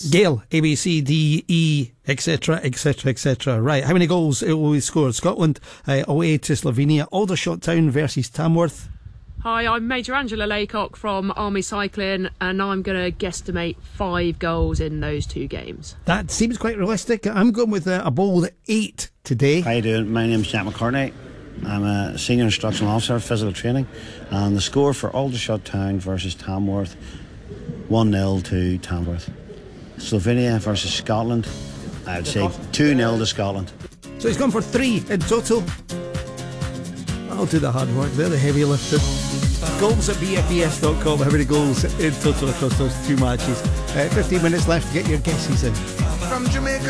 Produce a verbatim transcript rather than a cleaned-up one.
Gail, A, B, C, D, E, etc, etc, et cetera. Right, how many goals will we score? Scotland uh, away to Slovenia. Aldershot Town versus Tamworth. Hi, I'm Major Angela Laycock from Army Cycling, and I'm going to guesstimate five goals in those two games. That seems quite realistic. I'm going with uh, a bold eight today. How you doing? My name's Jack McCartney. I'm a Senior Instructional Officer of Physical Training, and the score for Aldershot Town versus Tamworth, one nil to Tamworth. Slovenia versus Scotland, I'd say two nil to Scotland. So he's gone for three in total. I'll do the hard work, they're the heavy lifting. Goals at b f e s dot com. How many goals in total across those two matches? Uh, fifteen minutes left to get your guesses in. From Jamaica